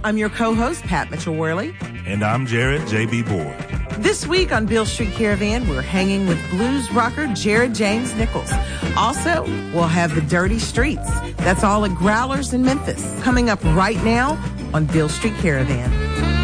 I'm your co-host, Pat Mitchell-Worley. And I'm Jared J.B. Board. This week on Beale Street Caravan, we're hanging with blues rocker Jared James Nichols. Also, we'll have the Dirty Streets. That's all at Growlers in Memphis. Coming up right now on Beale Street Caravan.